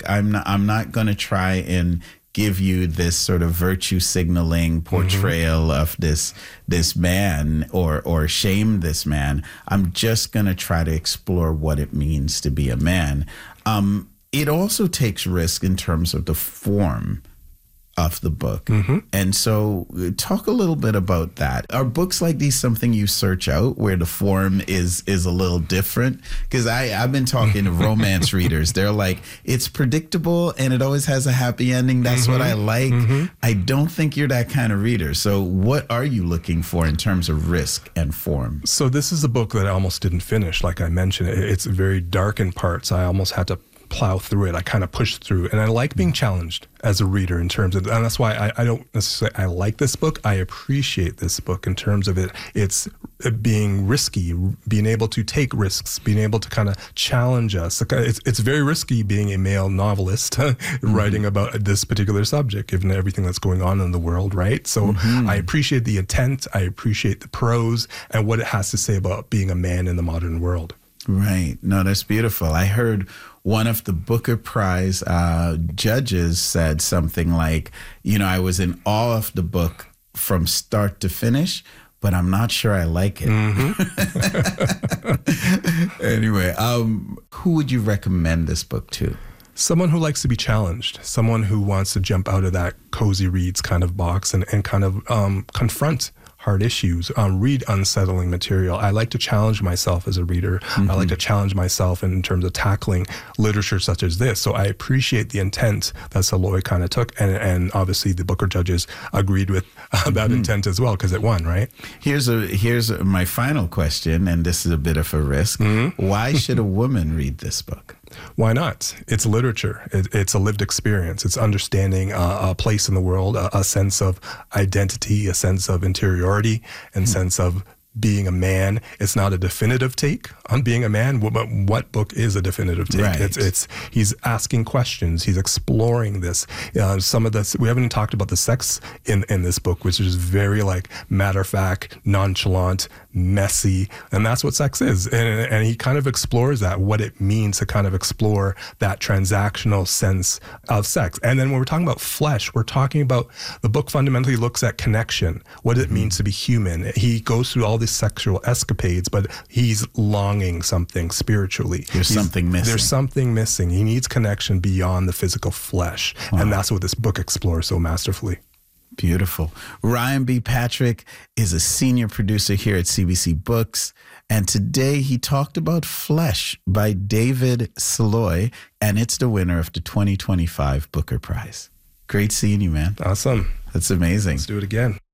I'm not going to try and give you this sort of virtue signaling portrayal of this man or shame this man. I'm just going to try to explore what it means to be a man. It also takes risk in terms of the form of the book. And so talk a little bit about that. Are books like these something you search out where the form is a little different? Because I've been talking to romance readers. They're like, it's predictable and it always has a happy ending. That's what I like. I don't think you're that kind of reader. So what are you looking for in terms of risk and form? So this is a book that I almost didn't finish. Like I mentioned, it's very dark in parts. I almost had to plow through it. I kind of pushed through, and I like being challenged as a reader in terms of, and that's why I don't necessarily, I like this book. I appreciate this book in terms of it's being risky, being able to take risks, being able to kind of challenge us. It's very risky being a male novelist writing about this particular subject, given everything that's going on in the world, right? So I appreciate the intent, I appreciate the prose, and what it has to say about being a man in the modern world. Right. No, that's beautiful. I heard one of the Booker Prize judges said something like, I was in awe of the book from start to finish, but I'm not sure I like it. Anyway, who would you recommend this book to? Someone who likes to be challenged, someone who wants to jump out of that cozy reads kind of box and kind of confront hard issues, read unsettling material. I like to challenge myself as a reader. I like to challenge myself in terms of tackling literature such as this. So I appreciate the intent that Saloy kind of took, and obviously the Booker judges agreed with that intent as well, because it won, right? Here's my final question, and this is a bit of a risk. Why should a woman read this book? Why not? It's literature. It's a lived experience. It's understanding a place in the world, a sense of identity, a sense of interiority, and sense of being a man. It's not a definitive take on being a man, but what book is a definitive take? Right. He's asking questions. He's exploring this. Some of this, we haven't talked about the sex in this book, which is very like matter of fact, nonchalant, messy, and that's what sex is. And he kind of explores that, what it means to kind of explore that transactional sense of sex. And then when we're talking about flesh, we're talking about, the book fundamentally looks at connection, what it means to be human. He goes through all these sexual escapades, but he's longing something spiritually. There's something missing. There's something missing. He needs connection beyond the physical flesh. Wow. And that's what this book explores so masterfully. Beautiful. Ryan B. Patrick is a senior producer here at CBC Books. And today he talked about Flesh by David Saloy, and it's the winner of the 2025 Booker Prize. Great seeing you, man. Awesome. That's amazing. Let's do it again.